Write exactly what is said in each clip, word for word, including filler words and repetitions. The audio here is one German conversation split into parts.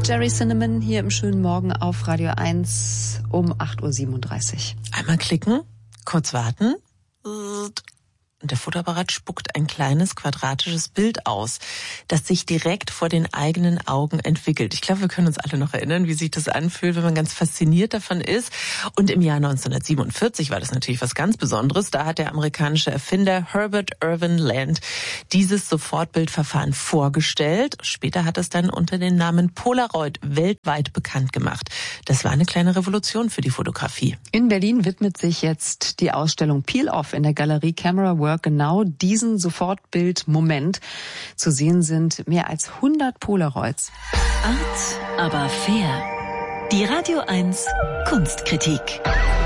Jerry Cinnamon hier im schönen Morgen auf Radio eins um acht Uhr siebenunddreißig. Einmal klicken, kurz warten. Und der Fotoapparat spuckt ein kleines quadratisches Bild aus, das sich direkt vor den eigenen Augen entwickelt. Ich glaube, wir können uns alle noch erinnern, wie sich das anfühlt, wenn man ganz fasziniert davon ist. Und im Jahr neunzehnhundertsiebenundvierzig war das natürlich was ganz Besonderes. Da hat der amerikanische Erfinder Herbert Irvin Land dieses Sofortbildverfahren vorgestellt. Später hat es dann unter dem Namen Polaroid weltweit bekannt gemacht. Das war eine kleine Revolution für die Fotografie. In Berlin widmet sich jetzt die Ausstellung Peel Off in der Galerie Camera Work genau diesen Sofortbild-Moment. Zu sehen sind mehr als hundert Polaroids. Art, aber fair. Die Radio eins Kunstkritik.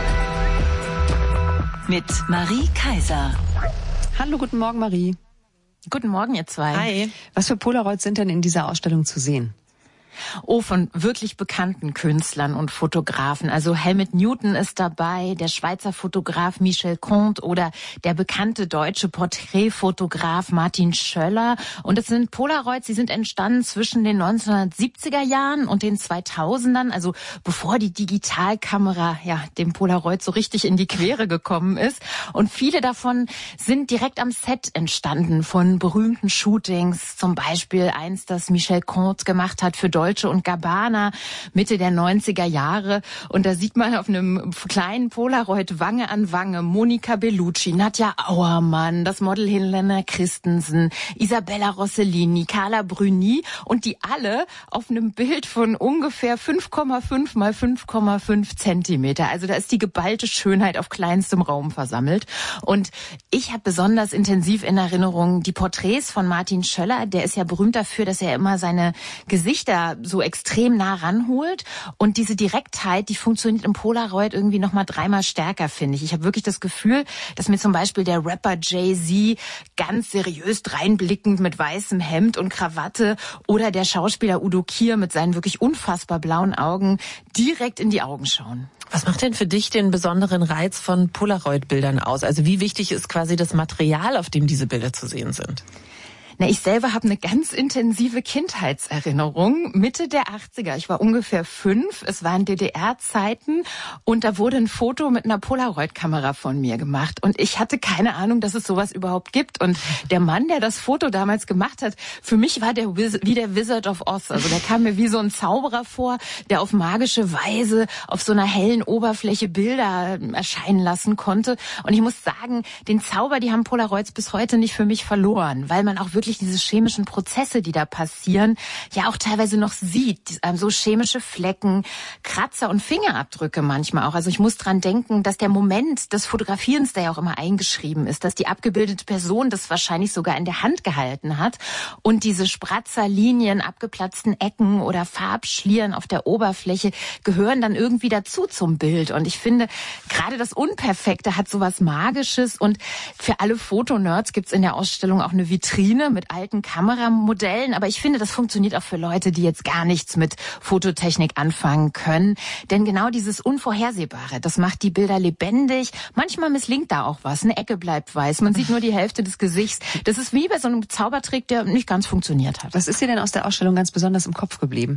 Mit Marie Kaiser. Hallo, guten Morgen, Marie. Guten Morgen, ihr zwei. Hi. Was für Polaroids sind denn in dieser Ausstellung zu sehen? Oh, von wirklich bekannten Künstlern und Fotografen. Also Helmut Newton ist dabei, der Schweizer Fotograf Michel Comte oder der bekannte deutsche Porträtfotograf Martin Schöller. Und es sind Polaroids, die sind entstanden zwischen den neunzehnhundertsiebziger Jahren und den zweitausendern, also bevor die Digitalkamera ja dem Polaroid so richtig in die Quere gekommen ist. Und viele davon sind direkt am Set entstanden von berühmten Shootings, zum Beispiel eins, das Michel Comte gemacht hat für Dolce und Gabbana Mitte der neunziger Jahre. Und da sieht man auf einem kleinen Polaroid Wange an Wange Monica Bellucci, Nadja Auermann, das Model Helena Christensen, Isabella Rossellini, Carla Bruni und die alle auf einem Bild von ungefähr fünf Komma fünf mal fünf Komma fünf Zentimeter. Also da ist die geballte Schönheit auf kleinstem Raum versammelt. Und ich habe besonders intensiv in Erinnerung die Porträts von Martin Schöller. Der ist ja berühmt dafür, dass er immer seine Gesichter so extrem nah ranholt. Und diese Direktheit, die funktioniert im Polaroid irgendwie noch mal dreimal stärker, finde ich. Ich habe wirklich das Gefühl, dass mir zum Beispiel der Rapper Jay-Z ganz seriös dreinblickend mit weißem Hemd und Krawatte oder der Schauspieler Udo Kier mit seinen wirklich unfassbar blauen Augen direkt in die Augen schauen. Was macht denn für dich den besonderen Reiz von Polaroid-Bildern aus? Also wie wichtig ist quasi das Material, auf dem diese Bilder zu sehen sind? Na, ich selber habe eine ganz intensive Kindheitserinnerung. Mitte der achtziger, ich war ungefähr fünf, es waren D D R-Zeiten und da wurde ein Foto mit einer Polaroid-Kamera von mir gemacht. Und ich hatte keine Ahnung, dass es sowas überhaupt gibt. Und der Mann, der das Foto damals gemacht hat, für mich war der wie der Wizard of Oz. Also der kam mir wie so ein Zauberer vor, der auf magische Weise auf so einer hellen Oberfläche Bilder erscheinen lassen konnte. Und ich muss sagen, den Zauber, die haben Polaroids bis heute nicht für mich verloren, weil man auch wirklich wirklich diese chemischen Prozesse, die da passieren, ja auch teilweise noch sieht. So chemische Flecken, Kratzer und Fingerabdrücke manchmal auch. Also ich muss dran denken, dass der Moment des Fotografierens, der ja auch immer eingeschrieben ist, dass die abgebildete Person das wahrscheinlich sogar in der Hand gehalten hat und diese Spratzer, Linien, abgeplatzten Ecken oder Farbschlieren auf der Oberfläche gehören dann irgendwie dazu zum Bild. Und ich finde, gerade das Unperfekte hat sowas Magisches und für alle Fotonerds gibt's in der Ausstellung auch eine Vitrine mit alten Kameramodellen, aber ich finde, das funktioniert auch für Leute, die jetzt gar nichts mit Fototechnik anfangen können, denn genau dieses Unvorhersehbare, das macht die Bilder lebendig, manchmal misslingt da auch was, eine Ecke bleibt weiß, man sieht nur die Hälfte des Gesichts, das ist wie bei so einem Zaubertrick, der nicht ganz funktioniert hat. Was ist dir denn aus der Ausstellung ganz besonders im Kopf geblieben?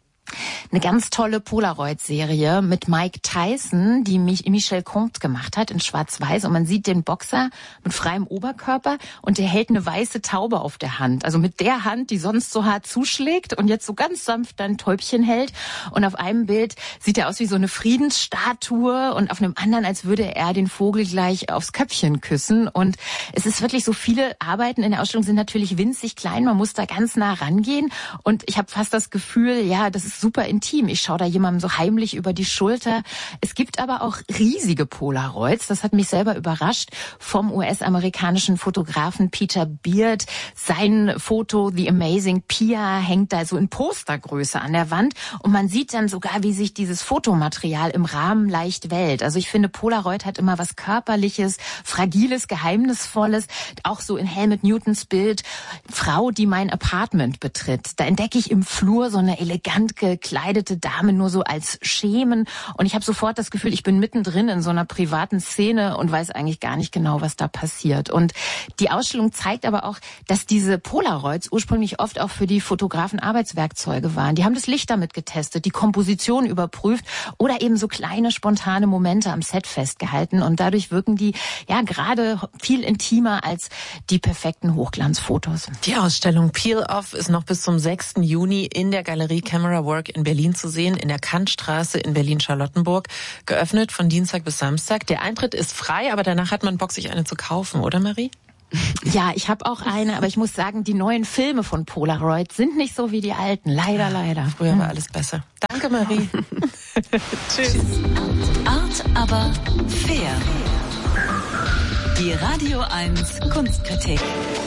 Eine ganz tolle Polaroid-Serie mit Mike Tyson, die Michel Comte gemacht hat in Schwarz-Weiß. Und man sieht den Boxer mit freiem Oberkörper und der hält eine weiße Taube auf der Hand. Also mit der Hand, die sonst so hart zuschlägt und jetzt so ganz sanft ein Täubchen hält. Und auf einem Bild sieht er aus wie so eine Friedensstatue und auf einem anderen, als würde er den Vogel gleich aufs Köpfchen küssen. Und es ist wirklich so, viele Arbeiten in der Ausstellung sind natürlich winzig klein. Man muss da ganz nah rangehen. Und ich habe fast das Gefühl, ja, das ist super intim. Ich schaue da jemandem so heimlich über die Schulter. Es gibt aber auch riesige Polaroids. Das hat mich selber überrascht. Vom U S-amerikanischen Fotografen Peter Beard. Sein Foto The Amazing Pia hängt da so in Postergröße an der Wand. Und man sieht dann sogar, wie sich dieses Fotomaterial im Rahmen leicht wellt. Also ich finde, Polaroid hat immer was Körperliches, Fragiles, Geheimnisvolles. Auch so in Helmut Newtons Bild, Frau, die mein Apartment betritt. Da entdecke ich im Flur so eine elegant gekleidete bekleidete Dame nur so als Schemen. Und ich habe sofort das Gefühl, ich bin mittendrin in so einer privaten Szene und weiß eigentlich gar nicht genau, was da passiert. Und die Ausstellung zeigt aber auch, dass diese Polaroids ursprünglich oft auch für die Fotografen Arbeitswerkzeuge waren. Die haben das Licht damit getestet, die Komposition überprüft oder eben so kleine spontane Momente am Set festgehalten. Und dadurch wirken die ja gerade viel intimer als die perfekten Hochglanzfotos. Die Ausstellung Peel Off ist noch bis zum sechsten Juni in der Galerie Camera Work in Berlin zu sehen, in der Kantstraße in Berlin-Charlottenburg. Geöffnet von Dienstag bis Samstag. Der Eintritt ist frei, aber danach hat man Bock, sich eine zu kaufen, oder Marie? Ja, ich habe auch eine, aber ich muss sagen, die neuen Filme von Polaroid sind nicht so wie die alten. Leider, leider. Früher hm. war alles besser. Danke, Marie. Tschüss. Art, aber fair. Die Radio eins Kunstkritik.